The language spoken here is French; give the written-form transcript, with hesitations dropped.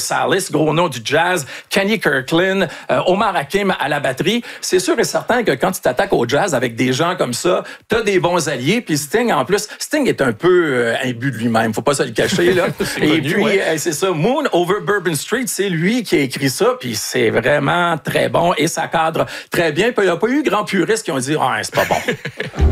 Marsalis, gros nom du jazz, Kenny Kirkland, Omar Hakim à la batterie. C'est sûr et certain que quand tu t'attaques au jazz avec des gens comme ça, t'as des bons alliés. Puis Sting, en plus, Sting est un peu imbu de lui-même, faut pas se le cacher, là. Et puis, c'est ça, Moon Over Bourbon Street, c'est lui qui a écrit ça, puis c'est vraiment très bon et ça cadre très bien. Puis il n'y a pas eu grand puriste qui ont dit « Ah, c'est pas bon ».